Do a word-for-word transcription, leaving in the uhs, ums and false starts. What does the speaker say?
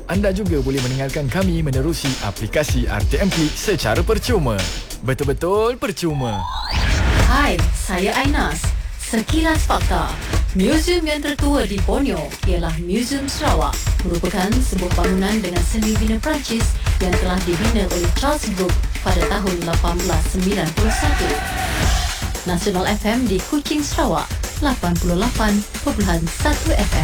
Anda juga boleh mendengarkan kami menerusi aplikasi R T M Klik secara percuma. Betul-betul percuma. Hai, saya Ainas. Sekilas fakta. Muzium yang tertua di Borneo ialah Muzium Sarawak. Merupakan sebuah bangunan dengan seni bina Perancis yang telah dibina oleh Charles Brooke pada tahun lapan belas sembilan puluh satu. Nasional F M di Kuching, Sarawak, lapan puluh lapan perpuluhan satu F M.